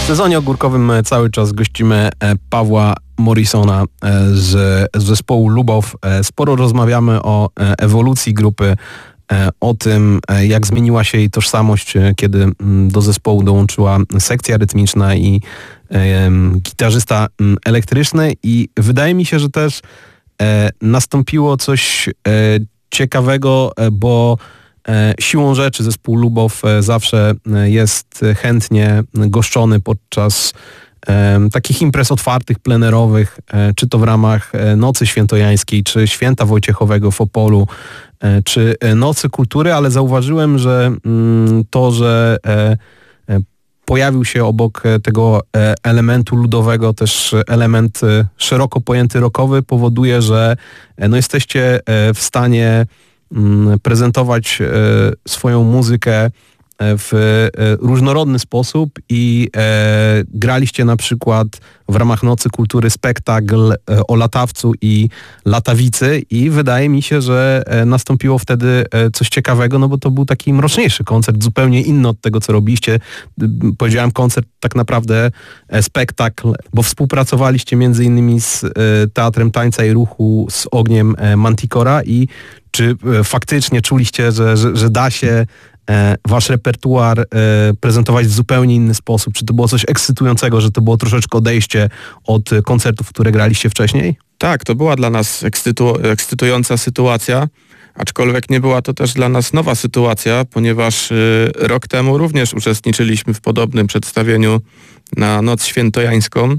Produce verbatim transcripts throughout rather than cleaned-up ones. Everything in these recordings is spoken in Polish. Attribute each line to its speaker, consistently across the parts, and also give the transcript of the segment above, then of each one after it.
Speaker 1: sezonie ogórkowym cały czas gościmy Pawła Morrisona z, z zespołu Lubow. Sporo rozmawiamy o ewolucji grupy, o tym, jak zmieniła się jej tożsamość, kiedy do zespołu dołączyła sekcja rytmiczna i gitarzysta elektryczny, i wydaje mi się, że też nastąpiło coś ciekawego, bo siłą rzeczy zespół Lubow zawsze jest chętnie goszczony podczas takich imprez otwartych, plenerowych, czy to w ramach Nocy Świętojańskiej, czy Święta Wojciechowego w Opolu, czy Nocy Kultury, ale zauważyłem, że to, że pojawił się obok tego elementu ludowego też element szeroko pojęty rockowy, powoduje, że no jesteście w stanie prezentować swoją muzykę w różnorodny sposób i e, graliście na przykład w ramach Nocy Kultury spektakl o latawcu i latawicy, i wydaje mi się, że nastąpiło wtedy coś ciekawego, no bo to był taki mroczniejszy koncert, zupełnie inny od tego, co robiliście. Powiedziałem koncert, tak naprawdę spektakl, bo współpracowaliście między innymi z Teatrem Tańca i Ruchu, z Ogniem Manticora, i czy faktycznie czuliście, że, że, że da się wasz repertuar prezentować w zupełnie inny sposób? Czy to było coś ekscytującego, że to było troszeczkę odejście od koncertów, które graliście wcześniej?
Speaker 2: Tak, to była dla nas ekscytu- ekscytująca sytuacja, aczkolwiek nie była to też dla nas nowa sytuacja, ponieważ y, rok temu również uczestniczyliśmy w podobnym przedstawieniu na Noc Świętojańską. Y,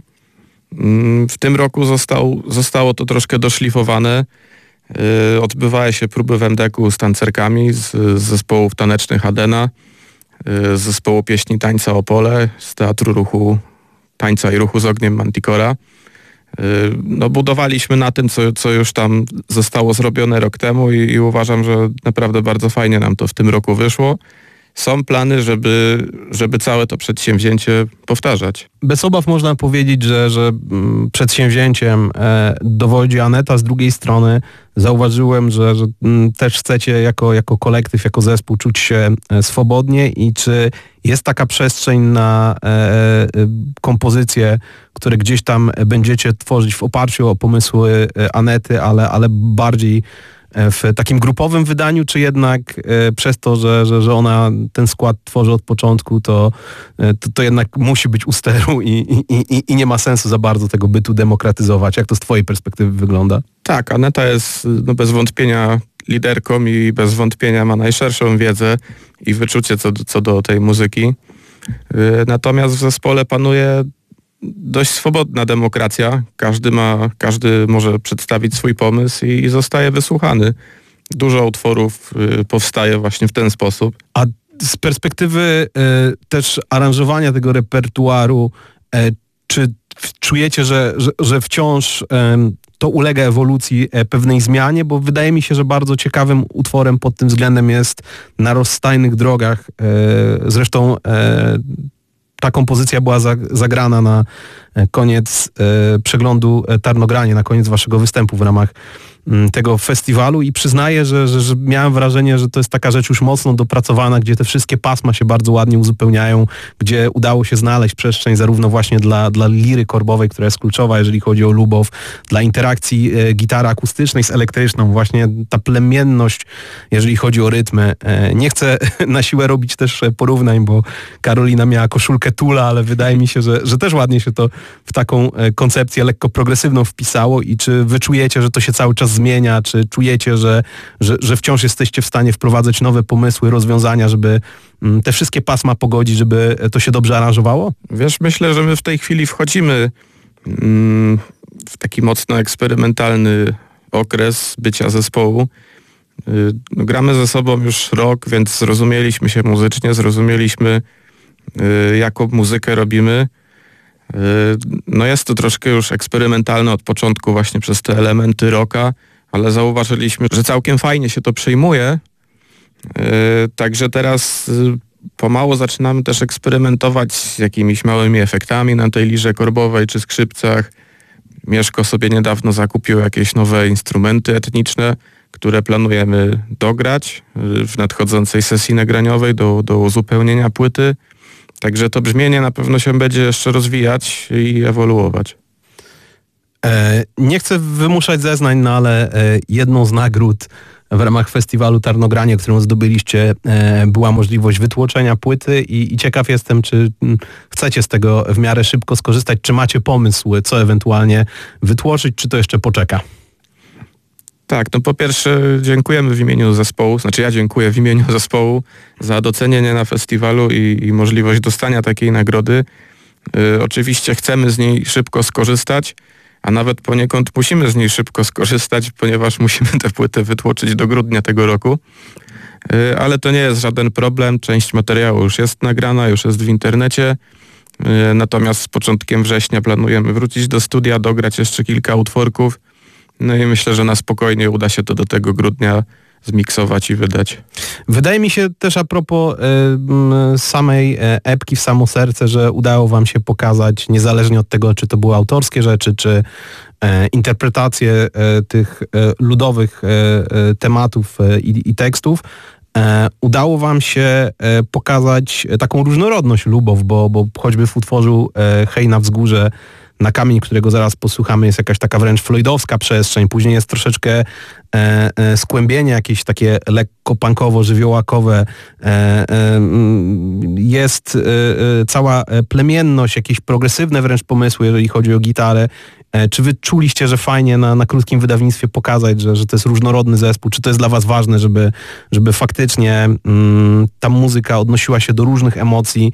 Speaker 2: w tym roku został, zostało to troszkę doszlifowane. Yy, odbywały się próby w em de ku z tancerkami z, z zespołów tanecznych Adena, yy, z zespołu pieśni Tańca Opole, z Teatru Ruchu Tańca i Ruchu z Ogniem Manticora. Yy, no, budowaliśmy na tym, co, co już tam zostało zrobione rok temu, i, i uważam, że naprawdę bardzo fajnie nam to w tym roku wyszło. Są plany, żeby, żeby całe to przedsięwzięcie powtarzać.
Speaker 1: Bez obaw można powiedzieć, że, że przedsięwzięciem e, dowodzi Aneta. Z drugiej strony zauważyłem, że, że m, też chcecie jako, jako kolektyw, jako zespół czuć się e, swobodnie, i czy jest taka przestrzeń na e, e, kompozycje, które gdzieś tam będziecie tworzyć w oparciu o pomysły Anety, ale, ale bardziej w takim grupowym wydaniu, czy jednak e, przez to, że, że, że ona ten skład tworzy od początku, to, to, to jednak musi być u steru i, i, i, i nie ma sensu za bardzo tego bytu demokratyzować? Jak to z twojej perspektywy wygląda?
Speaker 2: Tak, Aneta jest no, bez wątpienia liderką i bez wątpienia ma najszerszą wiedzę i wyczucie co, co do tej muzyki. Yy, natomiast w zespole panuje dość swobodna demokracja. Każdy ma, każdy może przedstawić swój pomysł i, i zostaje wysłuchany. Dużo utworów y, powstaje właśnie w ten sposób.
Speaker 1: A z perspektywy y, też aranżowania tego repertuaru, y, czy czujecie, że, że, że wciąż y, to ulega ewolucji, y, pewnej zmianie? Bo wydaje mi się, że bardzo ciekawym utworem pod tym względem jest Na rozstajnych drogach. Y, zresztą y, ta kompozycja była zagrana na koniec e, przeglądu Tarnogranie, na koniec waszego występu w ramach m, tego festiwalu, i przyznaję, że, że, że miałem wrażenie, że to jest taka rzecz już mocno dopracowana, gdzie te wszystkie pasma się bardzo ładnie uzupełniają, gdzie udało się znaleźć przestrzeń zarówno właśnie dla, dla liry korbowej, która jest kluczowa, jeżeli chodzi o Lubow, dla interakcji e, gitary akustycznej z elektryczną, właśnie ta plemienność, jeżeli chodzi o rytmy. E, nie chcę na siłę robić też porównań, bo Karolina miała koszulkę Tula, ale wydaje mi się, że, że też ładnie się to w taką koncepcję lekko progresywną wpisało. I czy wy czujecie, że to się cały czas zmienia? Czy czujecie, że, że, że wciąż jesteście w stanie wprowadzać nowe pomysły, rozwiązania, żeby te wszystkie pasma pogodzić, żeby to się dobrze aranżowało?
Speaker 2: Wiesz, myślę, że my w tej chwili wchodzimy mm, w taki mocno eksperymentalny okres bycia zespołu. Yy, gramy ze sobą już rok, więc zrozumieliśmy się muzycznie, zrozumieliśmy yy, jaką muzykę robimy. No jest to troszkę już eksperymentalne od początku właśnie przez te elementy rocka, ale zauważyliśmy, że całkiem fajnie się to przyjmuje. Także teraz pomału zaczynamy też eksperymentować z jakimiś małymi efektami na tej lirze korbowej czy skrzypcach. Mieszko sobie niedawno zakupił jakieś nowe instrumenty etniczne, które planujemy dograć w nadchodzącej sesji nagraniowej do, do uzupełnienia płyty. Także to brzmienie na pewno się będzie jeszcze rozwijać i ewoluować.
Speaker 1: E, nie chcę wymuszać zeznań, no ale e, jedną z nagród w ramach festiwalu Tarnogranie, którą zdobyliście, e, była możliwość wytłoczenia płyty i, i ciekaw jestem, czy m, chcecie z tego w miarę szybko skorzystać, czy macie pomysł, co ewentualnie wytłoczyć, czy to jeszcze poczeka?
Speaker 2: Tak, no po pierwsze dziękujemy w imieniu zespołu, znaczy ja dziękuję w imieniu zespołu za docenienie na festiwalu i, i możliwość dostania takiej nagrody. Y, oczywiście chcemy z niej szybko skorzystać, a nawet poniekąd musimy z niej szybko skorzystać, ponieważ musimy tę płytę wytłoczyć do grudnia tego roku. Y, ale to nie jest żaden problem, część materiału już jest nagrana, już jest w internecie. Y, natomiast z początkiem września planujemy wrócić do studia, dograć jeszcze kilka utworków. No i myślę, że na spokojnie uda się to do tego grudnia zmiksować i wydać.
Speaker 1: Wydaje mi się też a propos y, samej epki w samo serce, że udało wam się pokazać, niezależnie od tego, czy to były autorskie rzeczy, czy y, interpretacje y, tych y, ludowych y, y, tematów y, i tekstów, y, udało wam się y, pokazać taką różnorodność Lubow, bo, bo choćby w utworzu y, Hej na wzgórze, na kamień, którego zaraz posłuchamy, jest jakaś taka wręcz floydowska przestrzeń. Później jest troszeczkę e, e, skłębienie jakieś takie lekko punkowo-żywiołakowe. E, e, jest e, cała plemienność, jakieś progresywne wręcz pomysły, jeżeli chodzi o gitarę. E, czy wy czuliście, że fajnie na, na krótkim wydawnictwie pokazać, że, że to jest różnorodny zespół? Czy to jest dla was ważne, żeby, żeby faktycznie mm, ta muzyka odnosiła się do różnych emocji,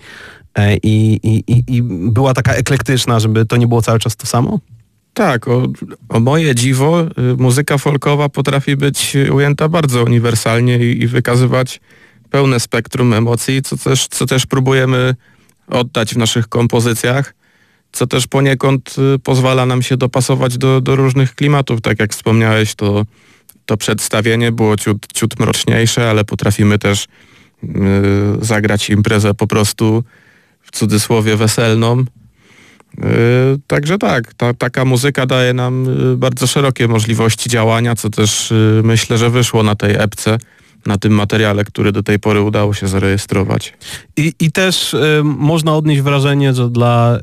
Speaker 1: I, i, i była taka eklektyczna, żeby to nie było cały czas to samo?
Speaker 2: Tak, o, o moje dziwo, muzyka folkowa potrafi być ujęta bardzo uniwersalnie i, i wykazywać pełne spektrum emocji, co też, co też próbujemy oddać w naszych kompozycjach, co też poniekąd pozwala nam się dopasować do, do różnych klimatów. Tak jak wspomniałeś, to, to przedstawienie było ciut, ciut mroczniejsze, ale potrafimy też yy, zagrać imprezę po prostu w cudzysłowie weselną. Yy, także tak, ta, taka muzyka daje nam yy, bardzo szerokie możliwości działania, co też yy, myślę, że wyszło na tej epce, na tym materiale, który do tej pory udało się zarejestrować.
Speaker 1: I, i też y, można odnieść wrażenie, że dla y,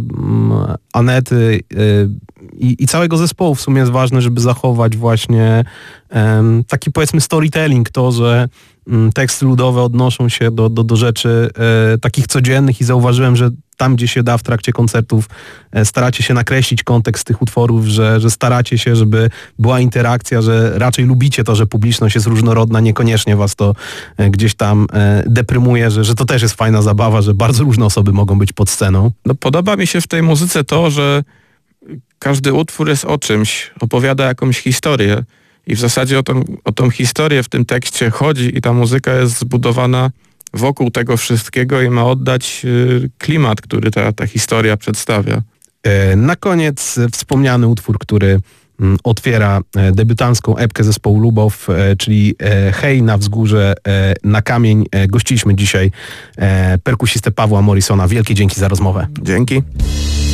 Speaker 1: Anety y, i, i całego zespołu w sumie jest ważne, żeby zachować właśnie y, taki powiedzmy storytelling, to, że teksty ludowe odnoszą się do, do, do rzeczy e, takich codziennych i zauważyłem, że tam, gdzie się da w trakcie koncertów, e, staracie się nakreślić kontekst tych utworów, że, że staracie się, żeby była interakcja, że raczej lubicie to, że publiczność jest różnorodna, niekoniecznie was to e, gdzieś tam e, deprymuje, że, że to też jest fajna zabawa, że bardzo różne osoby mogą być pod sceną.
Speaker 2: No, podoba mi się w tej muzyce to, że każdy utwór jest o czymś, opowiada jakąś historię. I w zasadzie o tą, o tą historię w tym tekście chodzi i ta muzyka jest zbudowana wokół tego wszystkiego i ma oddać y, klimat, który ta, ta historia przedstawia.
Speaker 1: Na koniec wspomniany utwór, który m, otwiera e, debiutancką epkę zespołu Lubow, e, czyli e, Hej na wzgórze, e, na kamień. E, gościliśmy dzisiaj e, perkusistę Pawła Morrisona. Wielkie dzięki za rozmowę.
Speaker 2: Dzięki.